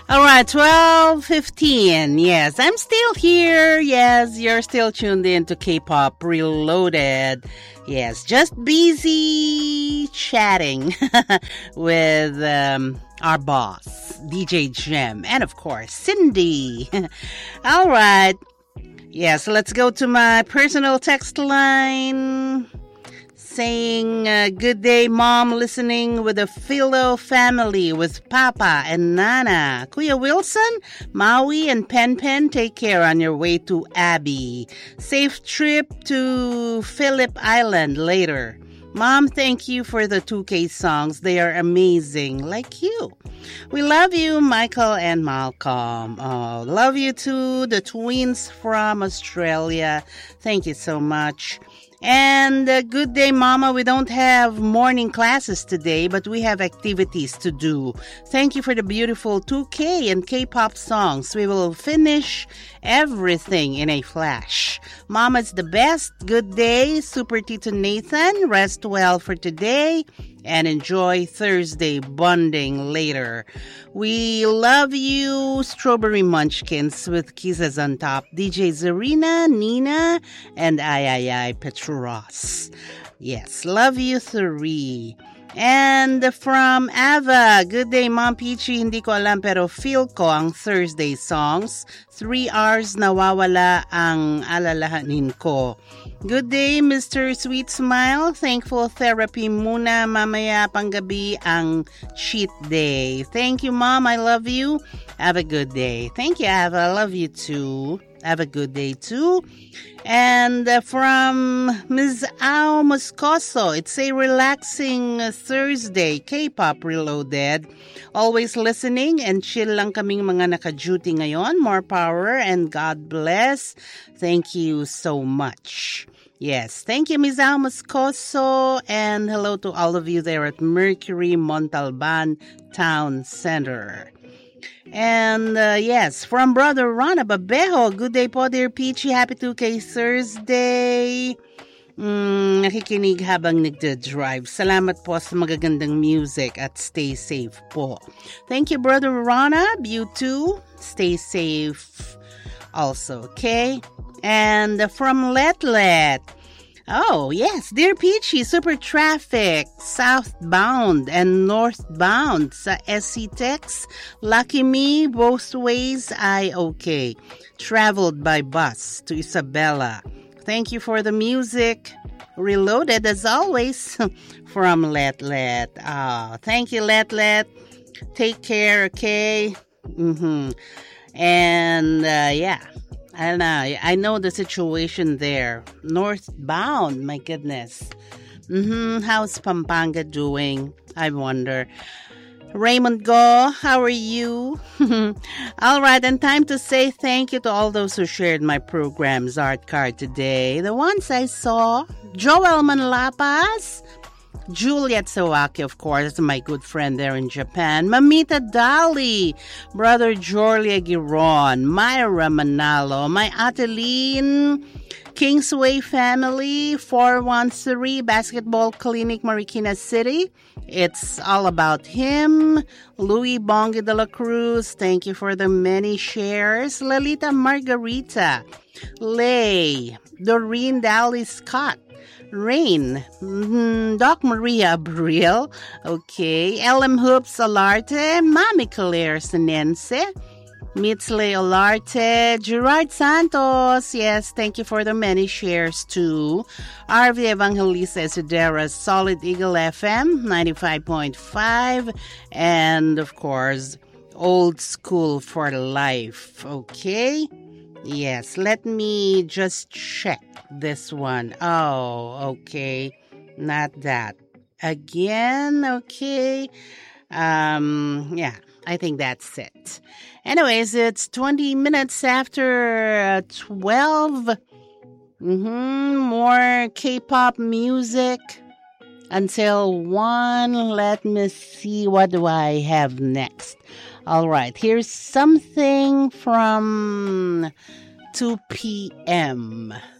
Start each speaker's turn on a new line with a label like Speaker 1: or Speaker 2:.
Speaker 1: All right, 12:15. Yes, I'm still here. Yes, you're still tuned in to K-Pop Reloaded. Yes, just busy chatting with our boss, DJ Jem, and of course, Cindy. All right. Yes, let's go to my personal text line. Saying, good day, Mom, listening with the Philo family, with Papa and Nana. Kuya Wilson, Maui, and Pen Pen, take care on your way to Abby. Safe trip to Phillip Island later. Mom, thank you for the 2K songs. They are amazing, like you. We love you, Michael and Malcolm. Oh, love you too, the twins from Australia. Thank you so much. And good day, Mama. We don't have morning classes today, but we have activities to do. Thank you for the beautiful 2K and K-pop songs. We will finish everything in a flash. Mama's the best. Good day, Super Tito Nathan. Rest well for today and enjoy Thursday bonding later. We love you, Strawberry Munchkins with kisses on top. DJ Zarina, Nina, and I Petros. Yes, love you 3. And from Ava, good day, Mom Peachy. Hindi ko alam pero feel ko ang Thursday songs. 3 hours nawawala ang alalahanin ko. Good day, Mr. Sweet Smile. Thankful therapy muna. Mamaya panggabi ang cheat day. Thank you, Mom. I love you. Have a good day. Thank you, Ava. I love you too. Have a good day too. And from Ms. Ao Moscoso, it's a relaxing Thursday, K-Pop Reloaded. Always listening and chill lang kaming mga naka-duty ngayon. More power and God bless. Thank you so much. Yes, thank you, Ms. Ao Moscoso, and hello to all of you there at Mercury Montalban Town Center. And yes, from Brother Rana Babejo, good day po, dear Peachy. Happy 2K Thursday. Nakikinig habang nagda-drive. Salamat po sa magagandang music at stay safe po. Thank you, Brother Rana. You too. Stay safe also, okay? And from Letlet. Oh, yes, Dear Peachy, super traffic, southbound and northbound sa SC Tex. Lucky me, both ways, I okay. Traveled by bus to Isabela. Thank you for the music. Reloaded as always from Letlet. Thank you, Letlet. Take care, okay? And, yeah. I know the situation there. Northbound, my goodness. How's Pampanga doing? I wonder. Raymond Go, how are you? All right, and time to say thank you to all those who shared my program's art card today. The ones I saw, Joel Manlapas, Juliet Sawaki, of course, my good friend there in Japan. Mamita Dali, Brother Jorlia Giron, Myra Manalo, my Ateline, Kingsway family, 413 Basketball Clinic, Marikina City. It's all about him. Louis Bongi de la Cruz, thank you for the many shares. Lalita Margarita, Lay, Doreen Dally Scott, Rain, Doc Maria Abril, okay, LM Hoops Alarte, Mami Claire Sinense, Mitzle Olarte, Gerard Santos, yes, thank you for the many shares too. RV Evangelista Esidera, Solid Eagle FM 95.5, and of course, Old School for Life, okay? Yes, let me just check this one. Oh, okay. Not that. Again, okay. Yeah, I think that's it. Anyways, it's 20 minutes after 12. More K-pop music until 1. Let me see, what do I have next? All right, here's something from 2 p.m.